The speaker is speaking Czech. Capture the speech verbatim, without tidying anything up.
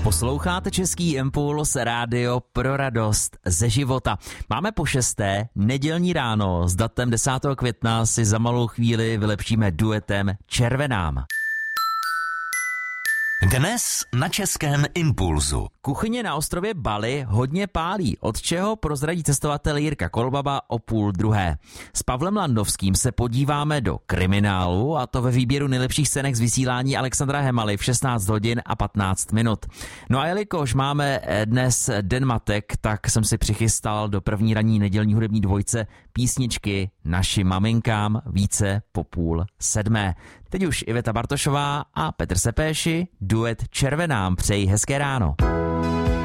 Posloucháte Český impuls, rádio pro radost ze života. Máme po šesté, nedělní ráno s datem desátého května si za malou chvíli vylepšíme duetem Červenám. Dnes na Českém impulzu. Kuchyně na ostrově Bali hodně pálí, od čeho prozradí cestovatel Jirka Kolbaba o půl druhé. S Pavlem Landovským se podíváme do kriminálu, a to ve výběru nejlepších scének z vysílání Alexandra Hemaly v šestnáct hodin a patnáct minut. No a jelikož máme dnes Den matek, tak jsem si přichystal do první ranní nedělní hudební dvojce písničky našim maminkám více po půl sedmé. Teď už Iveta Bartošová a Petr Sepéši, duet Červenám, přeji hezké ráno.